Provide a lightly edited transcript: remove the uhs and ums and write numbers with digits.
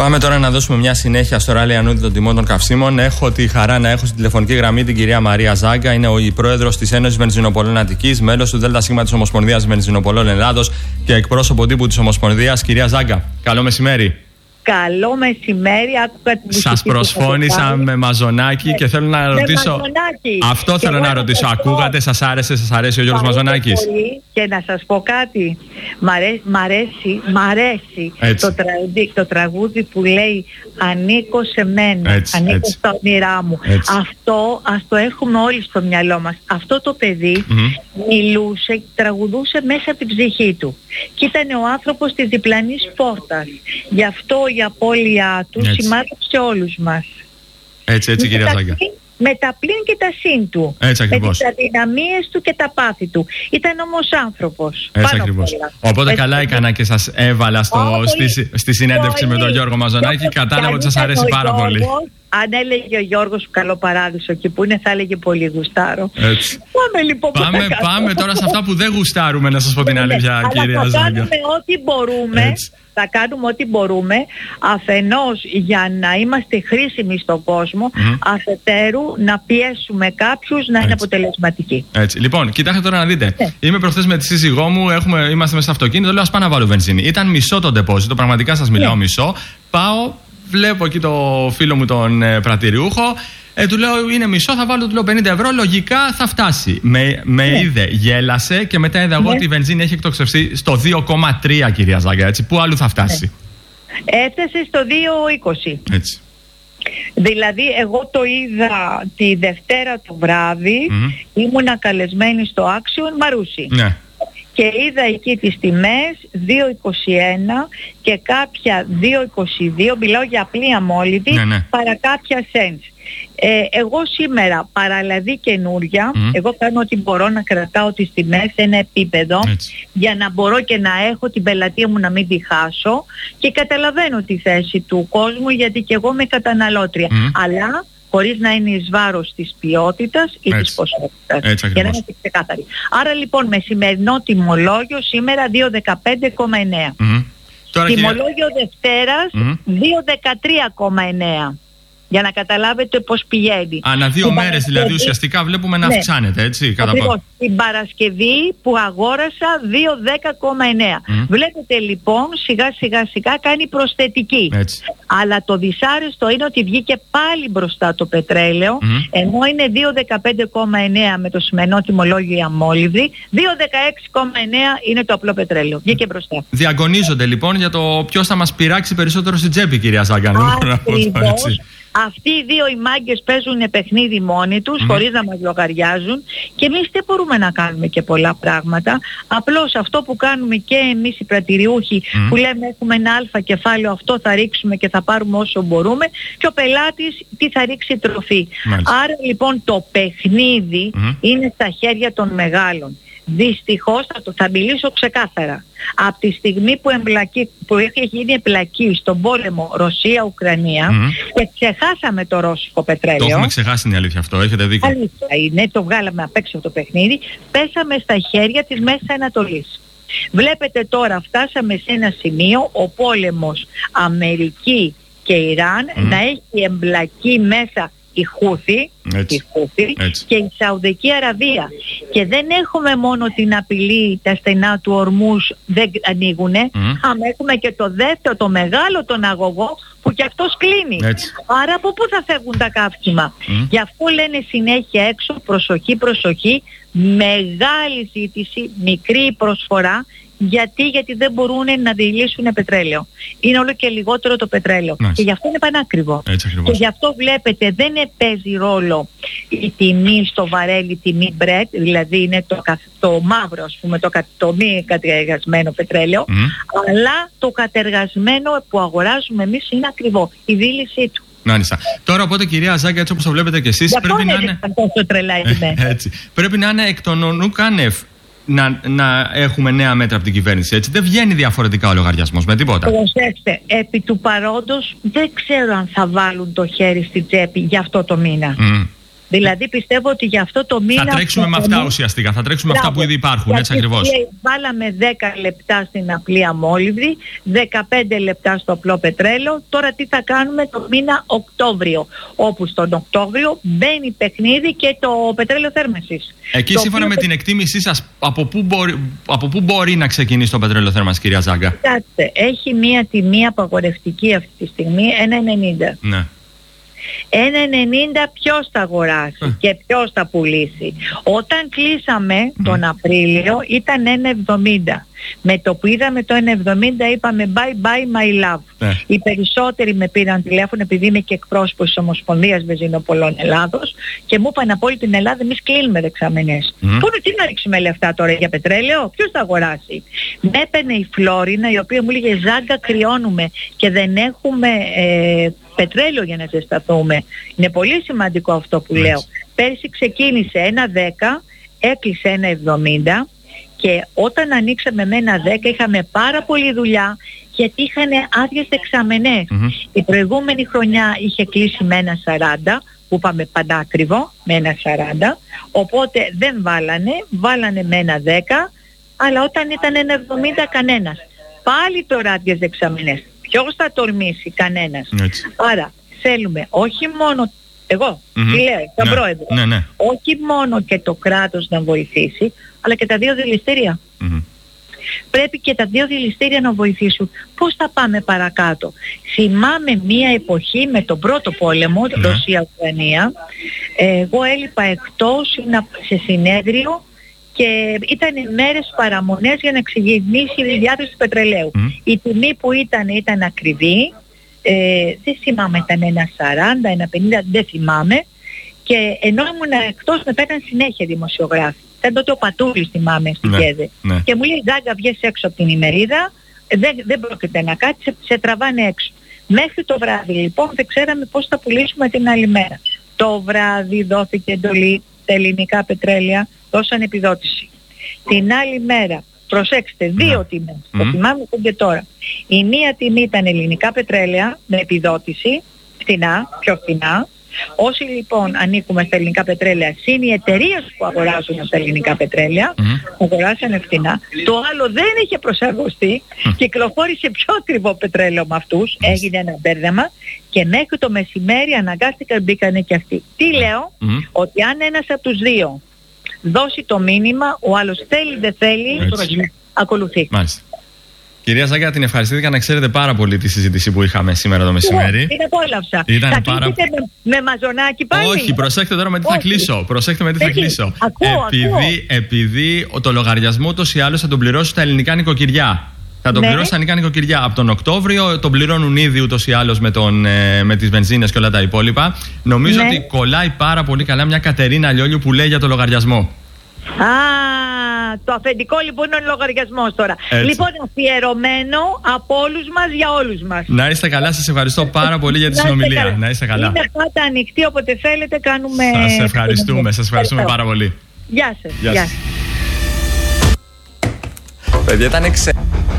Πάμε τώρα να δώσουμε μια συνέχεια στο ράλι ανούδη των τιμών των καυσίμων. Έχω τη χαρά να έχω στην τηλεφωνική γραμμή την κυρία Μαρία Ζάγκα. Είναι η πρόεδρος της Ένωσης Βενζινοπολών Αττικής, μέλος του ΔΣ της Ομοσπονδίας Βενζινοπολών Ελλάδος και εκπρόσωπο τύπου της Ομοσπονδίας. Κυρία Ζάγκα, καλό μεσημέρι. Καλό μεσημέρι, σας προσφώνησα με μαζονάκι και θέλω να ρωτήσω. Αυτό θέλω να ρωτήσω. Ακούγατε, σας αρέσει ο Γιώργος Μαζονάκης? Και να σας πω κάτι. Μ' αρέσει το τραγούδι που λέει «Ανήκω σε μένα, ανήκω στα όνειρά μου». Αυτό ας το έχουμε όλοι στο μυαλό μας. Αυτό το παιδί μιλούσε, τραγουδούσε μέσα από την ψυχή του. Και ήταν ο άνθρωπος της διπλανής πόρτας. Γι' αυτό η απώλειά του σημάδεψε όλους μας. Έτσι κυρία Ζάγκα. Με τα πλήν και τα συν του. Έτσι ακριβώς. Με τις αδυναμίες του και τα πάθη του. Ήταν όμως άνθρωπος. Έτσι ακριβώς. Οπότε καλά έκανα και σας έβαλα στη συνέντευξη με τον Γιώργο Μαζονάκη. Κατάλαβα ότι σας αρέσει πάρα πολύ. Αν έλεγε ο Γιώργος καλό παράδεισο εκεί που είναι, θα έλεγε πολύ γουστάρω. Έτσι. Πάμε λοιπόν. Πάμε τώρα σε αυτά που δεν γουστάρουμε, να σας πω την αλήθεια, κυρία Ζάγκα. Θα κάνουμε ό,τι μπορούμε. Έτσι. Θα κάνουμε ό,τι μπορούμε, αφενός για να είμαστε χρήσιμοι στον κόσμο, αφετέρου να πιέσουμε κάποιους να είναι αποτελεσματικοί. Έτσι. Λοιπόν, κοιτάξτε τώρα να δείτε. Είμαι προχθές με τη σύζυγό μου, είμαστε μέσα στο αυτοκίνητο, λέω ας πάω να βάλω βενζίνη. Ήταν μισό το ντεπόζιτο, πραγματικά σας μιλάω μισό. Πάω, βλέπω εκεί το φίλο μου τον πρατηριούχο. Του λέω είναι μισό, θα βάλω του λέω 50 ευρώ, λογικά θα φτάσει. Με είδε, γέλασε και μετά είδα εγώ ότι η βενζίνη έχει εκτοξευθεί στο 2,3 κυρία Ζάγκα, έτσι. Πού αλλού θα φτάσει? Έφτασε στο 2,20. Έτσι. Δηλαδή εγώ το είδα τη Δευτέρα το βράδυ, ήμουνα καλεσμένη στο Action Μαρούσι. Ναι. Και είδα εκεί τις τιμές 2,21 και κάποια 2,22, μιλάω για απλή αμόλυβη, παρά κάποια cents. Εγώ σήμερα παραλαβή καινούρια, εγώ κάνω ότι μπορώ να κρατάω τις τιμές σε ένα επίπεδο για να μπορώ και να έχω την πελατεία μου να μην τη χάσω και καταλαβαίνω τη θέση του κόσμου γιατί και εγώ είμαι καταναλώτρια. Αλλά χωρίς να είναι εις βάρος της ποιότητας ή της ποσότητας. Για να είμαστε ξεκάθαροι. Άρα λοιπόν με σημερινό τιμολόγιο σήμερα 2,15,9. Τιμολόγιο Δευτέρας 2,13,9. Για να καταλάβετε πώς πηγαίνει. Ανά 2 μέρες δηλαδή ουσιαστικά βλέπουμε να αυξάνεται, έτσι. Ακριβώς. Την Παρασκευή που αγόρασα 2,10,9. Βλέπετε λοιπόν σιγά κάνει προσθετική. Έτσι. Αλλά το δυσάρεστο είναι ότι βγήκε πάλι μπροστά το πετρέλαιο, ενώ είναι 2,15,9 με το σημερινό τιμολόγιο η αμόλυβδη, 2,16,9 είναι το απλό πετρέλαιο. Βγήκε μπροστά. Διαγωνίζονται λοιπόν για το ποιος θα μας πειράξει περισσότερο στην τσέπη, κυρία Ζάγκα. Αυτοί οι δύο οι μάγκες παίζουν παιχνίδι μόνοι τους, χωρίς να μας λογαριάζουν και εμείς δεν μπορούμε να κάνουμε και πολλά πράγματα. Απλώς αυτό που κάνουμε και εμείς οι πρατηριούχοι που λέμε έχουμε ένα αλφα κεφάλαιο, αυτό θα ρίξουμε και θα πάρουμε όσο μπορούμε και ο πελάτης τι θα ρίξει τροφή. Άρα λοιπόν το παιχνίδι είναι στα χέρια των μεγάλων. Δυστυχώς θα μιλήσω ξεκάθαρα. Από τη στιγμή που έχει γίνει εμπλακή στον πόλεμο Ρωσία-Ουκρανία και ξεχάσαμε το ρώσικο πετρέλαιο. Το έχουμε ξεχάσει, είναι αλήθεια αυτό, έχετε δίκιο. Αλήθεια είναι, το βγάλαμε απ' έξω το παιχνίδι. Πέσαμε στα χέρια της Μέσης Ανατολής. Βλέπετε τώρα φτάσαμε σε ένα σημείο ο πόλεμος Αμερική και Ιράν να έχει εμπλακεί μέσα η Χούθη και η Σαουδική Αραβία. Και δεν έχουμε μόνο την απειλή, τα στενά του Ορμούς δεν ανοίγουνε, αλλά έχουμε και το δεύτερο, το μεγάλο τον αγωγό που και αυτός κλείνει. Άρα από πού θα φεύγουν τα καύσιμα? Γι' αυτό λένε συνέχεια έξω προσοχή, μεγάλη ζήτηση, μικρή προσφορά. Γιατί δεν μπορούν να διηλύσουν πετρέλαιο. Είναι όλο και λιγότερο το πετρέλαιο. Και γι' αυτό είναι πανάκριβο. Και γι' αυτό βλέπετε δεν παίζει ρόλο η τιμή στο βαρέλι, η τιμή Brent, δηλαδή είναι το μαύρο, ας πούμε, το μη κατεργασμένο πετρέλαιο, αλλά το κατεργασμένο που αγοράζουμε εμείς είναι ακριβό. Η δίλησή του. Μάλιστα. Τώρα οπότε κυρία Ζάγκα, έτσι όπως το βλέπετε και εσείς, πρέπει να είναι εκ των ονουκάνευ να έχουμε νέα μέτρα από την κυβέρνηση, έτσι. Δεν βγαίνει διαφορετικά ο λογαριασμός με τίποτα. Προσέξτε, επί του παρόντος δεν ξέρω αν θα βάλουν το χέρι στη τσέπη για αυτό το μήνα. Δηλαδή πιστεύω ότι για αυτό το μήνα... Θα τρέξουμε με αυτά ουσιαστικά, θα τρέξουμε με αυτά που ήδη υπάρχουν, έτσι ακριβώς. Βάλαμε 10 λεπτά στην απλή αμόλυβδη, 15 λεπτά στο απλό πετρέλαιο. Τώρα τι θα κάνουμε το μήνα Οκτώβριο, όπου στον Οκτώβριο μπαίνει παιχνίδι και το πετρέλαιο θέρμανσης. Εκεί σύμφωνα με την εκτίμησή σας, από πού μπορεί να ξεκινήσει το πετρέλαιο θέρμανσης, κυρία Ζάγκα? Κοιτάξτε, έχει μία τιμή απαγορευτική αυτή τη στιγμή, 1,90. Ναι. 1,90 ποιος θα αγοράσει και ποιος θα πουλήσει? Όταν κλείσαμε τον Απρίλιο ήταν 1,70. Με το που είδαμε το 1,70 είπαμε bye bye my love. Οι περισσότεροι με πήραν τηλέφωνο, επειδή είμαι και εκπρόσωπος της Ομοσπονδίας Βενζινοπολών Ελλάδος, και μου είπαν από όλη την Ελλάδα εμείς κλείνουμε δεξαμενές. Τι να ρίξουμε λεφτά τώρα για πετρέλαιο? Ποιος θα αγοράσει? Με έπαιρνε η Φλόρινα, η οποία μου λέγε Ζάγκα, κρυώνουμε και δεν έχουμε πετρέλαιο για να ζεσταθούμε. Είναι πολύ σημαντικό αυτό που λέω. Πέρσι ξεκίνησε 1,10, έκλεισε 1,70 και όταν ανοίξαμε με 1,10 είχαμε πάρα πολλή δουλειά, γιατί είχαν άδειες δεξαμενές. Η προηγούμενη χρονιά είχε κλείσει με 1,40, που είπαμε παντάκριβο, με 1,40, οπότε δεν βάλανε με 1,10, αλλά όταν ήταν 1,70 κανένας. Πάλι τώρα άδειες δεξαμενές. Ποιος θα τολμήσει? Κανένας. Άρα θέλουμε όχι μόνο, εγώ τι λέω, τον πρόεδρο, όχι μόνο και το κράτος να βοηθήσει, αλλά και τα δύο δηληστήρια. Πρέπει και τα δύο δηληστήρια να βοηθήσουν. Πώς θα πάμε παρακάτω? Θυμάμαι μία εποχή με τον πρώτο πόλεμο, Ρωσία-Ουκρανία, εγώ έλειπα εκτός σε συνέδριο και ήταν μέρες παραμονές για να ξεκινήσει η διάθεση του πετρελαίου. Η τιμή που ήταν ακριβή, δεν θυμάμαι, ήταν 1,40, 1,50, δεν θυμάμαι, και ενώ ήμουν εκτός με πέταν συνέχεια δημοσιογράφοι. Ήταν τότε ο Πατούλης, θυμάμαι, στην ΚΕΔΕ. Και μου λέει Ζάγκα, βγες έξω από την ημερίδα, δεν πρόκειται να κάτσεις, σε τραβάνε έξω. Μέχρι το βράδυ λοιπόν δεν ξέραμε πώς θα πουλήσουμε την άλλη μέρα. Το βράδυ δόθηκε εντολή, τα ελληνικά πετρέλαια δώσαν επιδότηση. Την άλλη μέρα, προσέξτε, δύο τιμές, το θυμάμαι και τώρα. Η μία τιμή ήταν ελληνικά πετρέλαια με επιδότηση, φθηνά, πιο φθηνά. Όσοι λοιπόν ανήκουμε στα ελληνικά πετρέλαια, συν οι εταιρείες που αγοράζουν τα ελληνικά πετρέλαια, αγοράσανε φθηνά. Το άλλο δεν είχε προσαρμοστεί, κυκλοφόρησε πιο ακριβό πετρέλαιο με αυτούς, έγινε ένα μπέρδεμα και μέχρι το μεσημέρι αναγκάστηκαν, μπήκανε και αυτοί. Τι λέω? Ότι αν ένας από τους δύο δώσει το μήνυμα, ο άλλος θέλει δεν θέλει, ακολουθεί. Μάλιστα. Κυρία Ζάγκα, την ευχαριστήθηκα, να ξέρετε πάρα πολύ τη συζήτηση που είχαμε σήμερα το μεσημέρι. Την απόλαυσα. Θα κλείσετε με μαζονάκι πάλι? Όχι, προσέξτε τώρα με τι θα κλείσω. Προσέξτε με τι θα κλείσω. Επειδή το λογαριασμό ούτως ή άλλως θα τον πληρώσουν τα ελληνικά νοικοκυριά. Θα τον πληρώσουν τα ελληνικά νοικοκυριά. Από τον Οκτώβριο τον πληρώνουν ήδη ούτως ή άλλως με τις βενζίνες και όλα τα υπόλοιπα. Νομίζω ότι κολλάει πάρα πολύ καλά μια Κατερίνα Λιόλιου που λέει για το λογαριασμό. Το αφεντικό λοιπόν είναι ο λογαριασμός τώρα. Έτσι. Λοιπόν, αφιερωμένο από όλους μας για όλους μας. Να είστε καλά, σας ευχαριστώ πάρα πολύ για τη συνομιλία. Να είστε καλά. Είναι πάντα ανοιχτή, όποτε θέλετε κάνουμε... Σας ευχαριστούμε πάρα πολύ. Γεια σας. Παιδιά, ήταν